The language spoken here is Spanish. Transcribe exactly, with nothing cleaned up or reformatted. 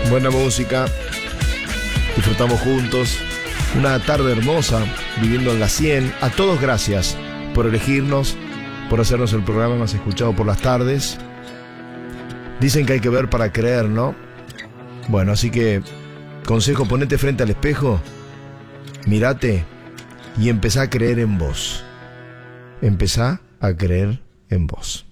Buena música. Disfrutamos juntos. Una tarde hermosa, viviendo en la cien. A todos gracias por elegirnos, por hacernos el programa más escuchado por las tardes. Dicen que hay que ver para creer, ¿no? Bueno, así que consejo, ponete frente al espejo, mírate y empezá a creer en vos. Empezá a creer en vos.